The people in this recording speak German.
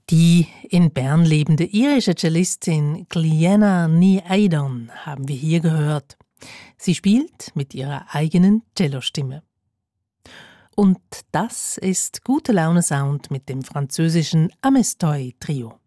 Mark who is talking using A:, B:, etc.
A: Die in Bern lebende irische Cellistin Glenna Ní Aidan haben wir hier gehört. Sie spielt mit ihrer eigenen Cellostimme. Und das ist Gute Laune Sound mit dem französischen Amestoy Trio.